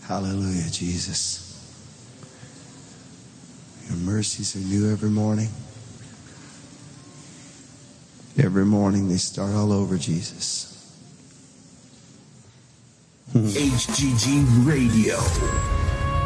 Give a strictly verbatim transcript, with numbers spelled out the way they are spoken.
Hallelujah, Jesus. Your mercies are new every morning. Every morning they start all over, Jesus. H G G Radio.